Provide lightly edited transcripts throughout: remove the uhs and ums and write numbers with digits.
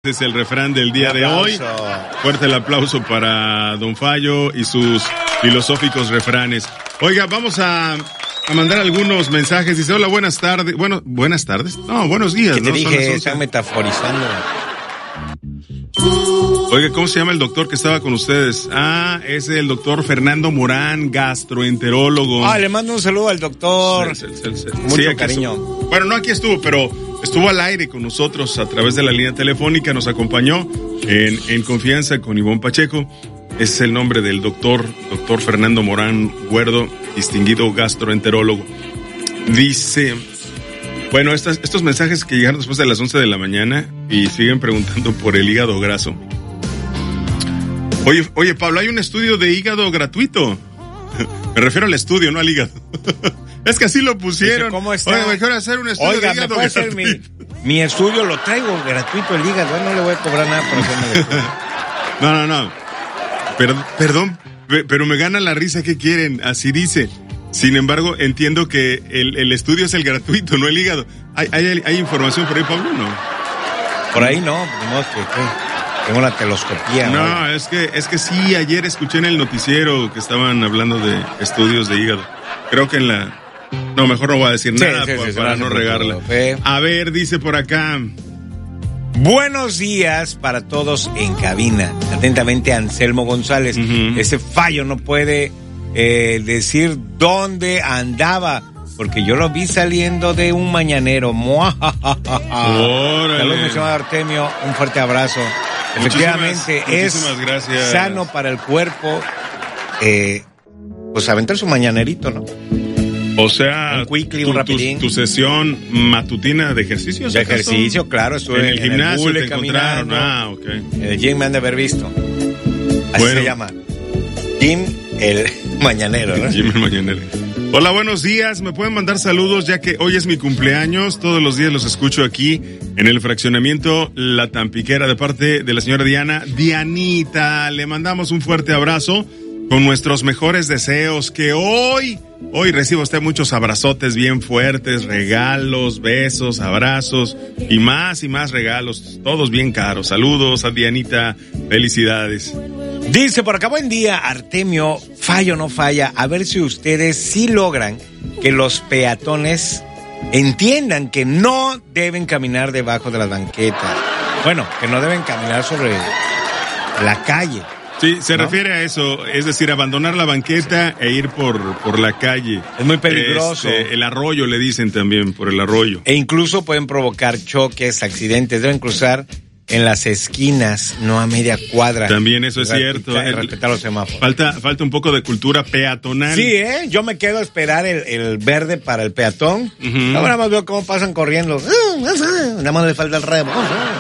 Es el refrán del día de hoy. Fuerte el aplauso para Don Fallo y sus filosóficos refranes. Oiga, vamos a mandar algunos mensajes. Dice, hola, buenas tardes. Bueno, buenas tardes. No, buenos días. ¿Qué te dije? Están metaforizando. Oiga, ¿cómo se llama el doctor que estaba con ustedes? Es el doctor Fernando Morán, gastroenterólogo. Le mando un saludo al doctor. Mucho cariño. Bueno, no aquí estuvo, pero estuvo al aire con nosotros a través de la línea telefónica, nos acompañó en confianza con Ivonne Pacheco. Ese es el nombre del doctor Fernando Morán Guerdo, distinguido gastroenterólogo. Dice, bueno, estos mensajes que llegaron después de las 11 de la mañana y siguen preguntando por el hígado graso. Oye, Pablo, hay un estudio de hígado gratuito. Me refiero al estudio, no al hígado. Es que así lo pusieron. ¿Cómo está? Oye, mejor hacer un estudio de hígado gratuito. Mi estudio lo traigo gratuito el hígado. No le voy a cobrar nada por hacerme el estudio. No. Perdón, pero me gana la risa. ¿Qué quieren? Así dice. Sin embargo, entiendo que el estudio es el gratuito, no el hígado. ¿Hay información por ahí, Pablo? No. Por ahí no. Tengo la teloscopía. No, es que sí, ayer escuché en el noticiero que estaban hablando de estudios de hígado. Creo que en la... No, mejor no voy a decir nada para no regarla. A ver, dice por acá. Buenos días para todos en cabina. Atentamente, Anselmo González. Ese Fallo no puede decir dónde andaba, porque yo lo vi saliendo de un mañanero. Saludos, mi señor Artemio. Un fuerte abrazo. Efectivamente, muchísimas gracias. Sano para el cuerpo, pues aventar su mañanerito, ¿no? O sea, un quickly, un rapidín. Tu sesión matutina de ejercicio. De ejercicio, claro. Estuve en el gimnasio te encontraron. Ok. En el gym me han de haber visto. Así se llama. Gym el mañanero, ¿no? Gym el mañanero. Hola, buenos días. ¿Me pueden mandar saludos ya que hoy es mi cumpleaños? Todos los días los escucho aquí en el fraccionamiento La Tampiquera de parte de la señora Dianita. Le mandamos un fuerte abrazo con nuestros mejores deseos, que hoy reciba usted muchos abrazotes bien fuertes, regalos, besos, abrazos y más regalos, todos bien caros. Saludos a Dianita, felicidades. Dice por acá, buen día, Artemio, Fallo no falla, a ver si ustedes sí logran que los peatones entiendan que no deben caminar debajo de las banquetas. Bueno, que no deben caminar sobre la calle. Sí, se refiere a eso, es decir, abandonar la banqueta e ir por la calle. Es muy peligroso. El arroyo le dicen también, por el arroyo. E incluso pueden provocar choques, accidentes, deben cruzar en las esquinas, no a media cuadra. También eso es cierto. Respetar los semáforos. Falta un poco de cultura peatonal. Sí, yo me quedo a esperar el verde para el peatón. Ahora más veo cómo pasan corriendo. Nada más le falta el remo.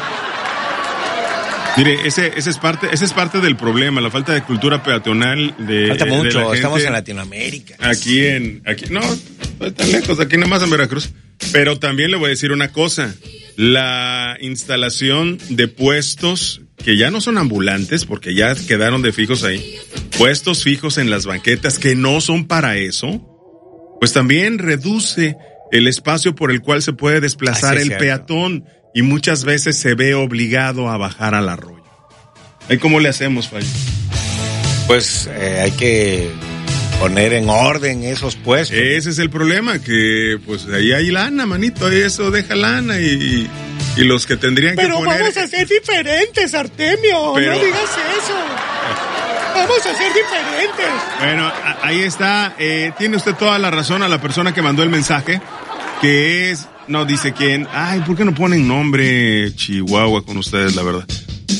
Mire, ese es parte del problema, la falta de cultura peatonal falta mucho, estamos en Latinoamérica. Aquí no, tan lejos, aquí nada más en Veracruz. Pero también le voy a decir una cosa, la instalación de puestos que ya no son ambulantes, porque ya quedaron de fijos ahí, puestos fijos en las banquetas que no son para eso, pues también reduce el espacio por el cual se puede desplazar el peatón. Y muchas veces se ve obligado a bajar al arroyo. ¿Ahí cómo le hacemos, Fallo? Pues hay que poner en orden esos puestos. Ese es el problema, que pues ahí hay lana, manito, eso deja lana y los que tendrían que poner... Pero vamos a ser diferentes, Artemio, no digas eso. Vamos a ser diferentes. Bueno, ahí está, tiene usted toda la razón a la persona que mandó el mensaje, que es... No dice quién. Ay, ¿por qué no ponen nombre Chihuahua con ustedes, la verdad?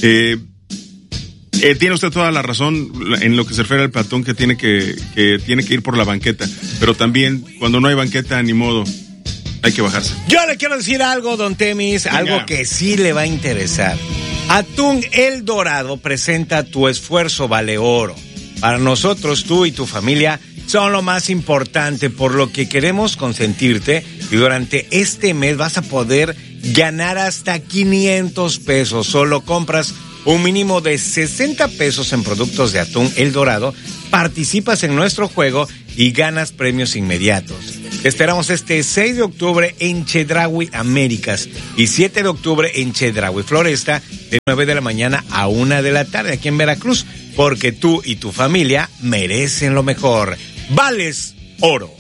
Tiene usted toda la razón en lo que se refiere al peatón que tiene que ir por la banqueta. Pero también, cuando no hay banqueta, ni modo, hay que bajarse. Yo le quiero decir algo, don Temis, algo que sí le va a interesar. Atún El Dorado presenta Tu esfuerzo vale oro. Para nosotros, tú y tu familia son lo más importante, por lo que queremos consentirte y durante este mes vas a poder ganar hasta 500 pesos. Solo compras un mínimo de 60 pesos en productos de Atún El Dorado, participas en nuestro juego y ganas premios inmediatos. Te esperamos este 6 de octubre en Chedraui Américas y 7 de octubre en Chedraui Floresta de 9 de la mañana a 1 de la tarde aquí en Veracruz, porque tú y tu familia merecen lo mejor. Vales Oro.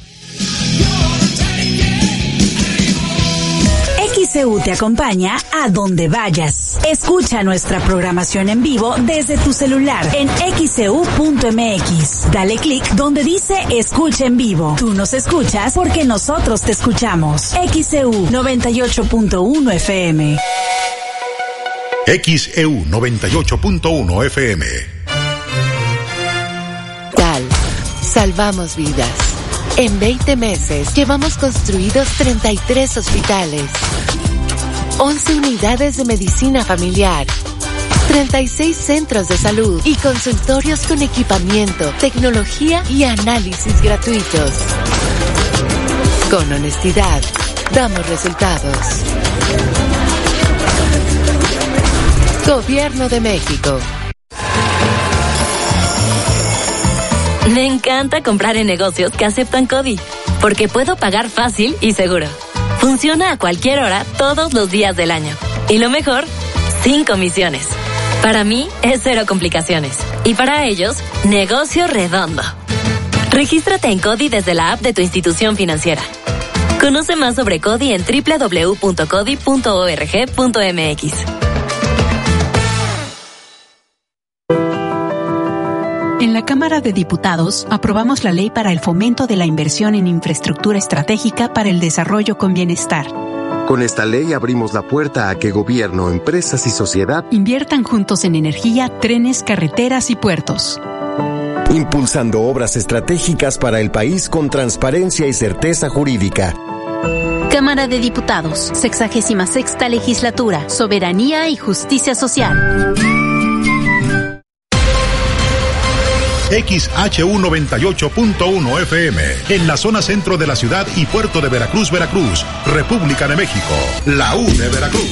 XEU te acompaña a donde vayas. Escucha nuestra programación en vivo desde tu celular en xeu.mx. Dale clic donde dice Escucha en vivo. Tú nos escuchas porque nosotros te escuchamos. XEU 98.1 FM. XEU 98.1 FM. TAL. Salvamos vidas. En 20 meses llevamos construidos 33 hospitales, 11 unidades de medicina familiar, 36 centros de salud y consultorios con equipamiento, tecnología y análisis gratuitos. Con honestidad, damos resultados. Gobierno de México. Me encanta comprar en negocios que aceptan CODI, porque puedo pagar fácil y seguro. Funciona a cualquier hora, todos los días del año. Y lo mejor, sin comisiones. Para mí, es cero complicaciones. Y para ellos, negocio redondo. Regístrate en CODI desde la app de tu institución financiera. Conoce más sobre CODI en www.codi.org.mx. En la Cámara de Diputados aprobamos la ley para el fomento de la inversión en infraestructura estratégica para el desarrollo con bienestar. Con esta ley abrimos la puerta a que gobierno, empresas y sociedad inviertan juntos en energía, trenes, carreteras y puertos. Impulsando obras estratégicas para el país con transparencia y certeza jurídica. Cámara de Diputados, 66ª Legislatura, Soberanía y Justicia Social. XHU 98.1 FM, en la zona centro de la ciudad y puerto de Veracruz, Veracruz, República de México, la U de Veracruz.